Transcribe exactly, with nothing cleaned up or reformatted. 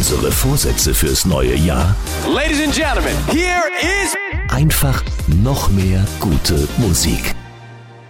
Unsere Vorsätze fürs neue Jahr? Ladies and Gentlemen, here is... Einfach noch mehr gute Musik.